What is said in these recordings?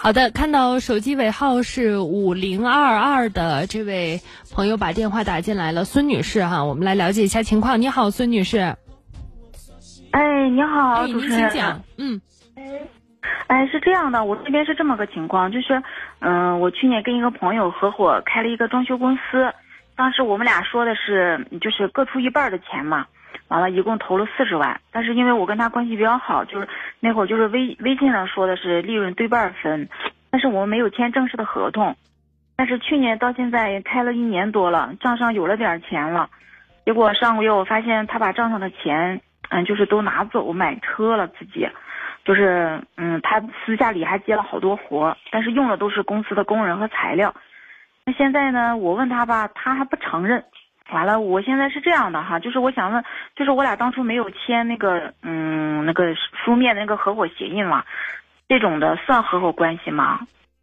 好的，看到手机尾号是5022的这位朋友把电话打进来了，孙女士哈，我们来了解一下情况。你好，孙女士。 哎，你好，主持人。 您请讲。 是这样的，我这边是这么个情况，就是我去年跟一个朋友合伙开了一个装修公司，当时我们俩说的是就是各出一半的钱嘛，完了一共投了40万，但是因为我跟他关系比较好，就是那会儿就是微信上说的是利润对半分，但是我们没有签正式的合同，但是去年到现在也开了1年多了，账上有了点钱了，结果上个月我发现他把账上的钱就是都拿走买车了自己，就是他私下里还接了好多活，但是用的都是公司的工人和材料。那现在呢，我问他吧，他还不承认。完了，我现在是这样的哈，就是我想问，就是我俩当初没有签那个书面的那个合伙协议嘛，这种的算合伙关系吗？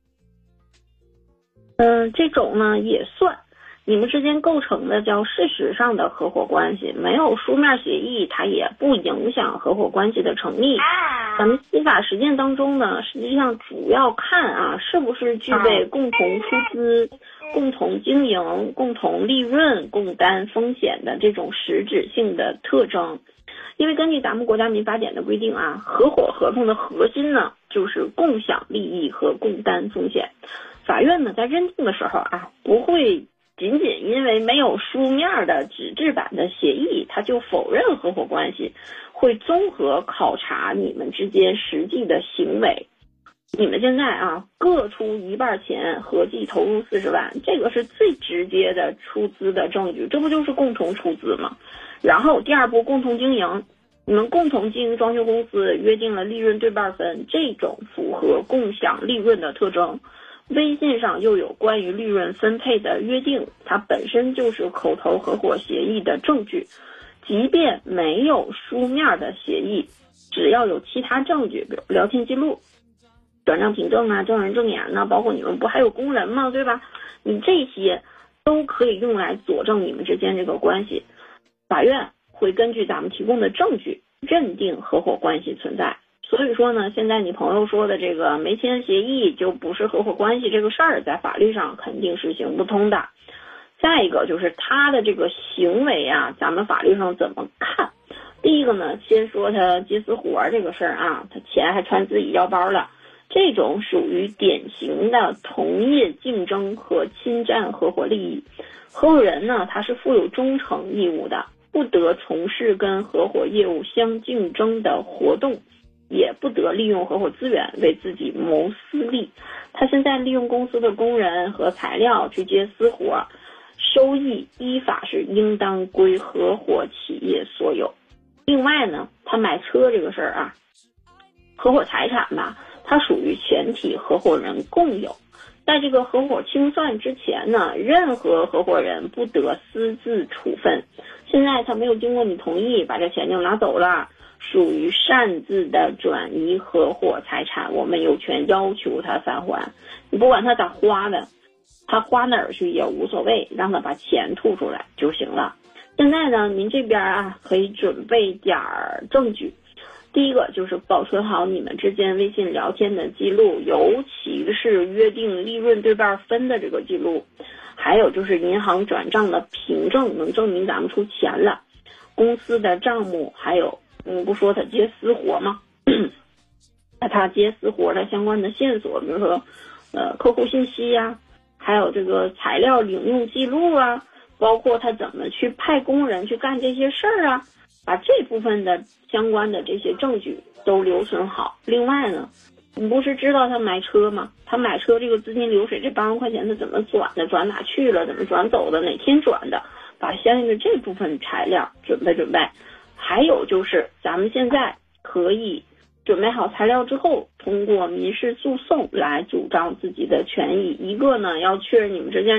这种呢也算，你们之间构成的叫事实上的合伙关系，没有书面协议，它也不影响合伙关系的成立。咱们司法实践当中呢，实际上主要看是不是具备共同出资、共同经营、共同利润、共担风险的这种实质性的特征。因为根据咱们国家民法典的规定合伙合同的核心呢就是共享利益和共担风险。法院呢在认定的时候不会仅仅因为没有书面的纸质版的协议，他就否认合伙关系，会综合考察你们之间实际的行为。你们现在各出一半钱，合计投入40万，这个是最直接的出资的证据，这不就是共同出资吗？然后第二步，共同经营，你们共同经营装修公司，约定了利润对半分，这种符合共享利润的特征。微信上又有关于利润分配的约定，它本身就是口头合伙协议的证据。即便没有书面的协议，只要有其他证据，比如聊天记录、转账凭证证人证言包括你们不还有工人吗？对吧？你这些都可以用来佐证你们之间这个关系。法院会根据咱们提供的证据认定合伙关系存在。所以说呢，现在你朋友说的这个没签协议就不是合伙关系这个事儿，在法律上肯定是行不通的。再一个就是他的这个行为咱们法律上怎么看？第一个呢，先说他接私活这个事儿他钱还穿自己腰包了，这种属于典型的同业竞争和侵占合伙利益。合伙人呢，他是负有忠诚义务的，不得从事跟合伙业务相竞争的活动，也不得利用合伙资源为自己谋私利。他现在利用公司的工人和材料去接私活，收益依法是应当归合伙企业所有。另外呢，他买车这个事儿合伙财产它属于全体合伙人共有。在这个合伙清算之前呢，任何合伙人不得私自处分。现在他没有经过你同意把这钱就拿走了，属于擅自的转移合伙财产，我们有权要求他返还。你不管他咋花的，他花哪儿去也无所谓，让他把钱吐出来就行了。现在呢，您这边可以准备点证据。第一个就是保存好你们之间微信聊天的记录，尤其是约定利润对半分的这个记录，还有就是银行转账的凭证，能证明咱们出钱了，公司的账目，还有不说他接私活吗？他接私活的相关的线索，比如说客户信息还有这个材料领用记录包括他怎么去派工人去干这些事儿把这部分的相关的这些证据都留存好。另外呢，你不是知道他买车吗？他买车这个资金流水，这8万块钱他怎么转的，转哪去了，怎么转走的，哪天转的，把相应的这部分材料准备。还有就是咱们现在可以准备好材料之后，通过民事诉讼来主张自己的权益。一个呢，要确认你们之间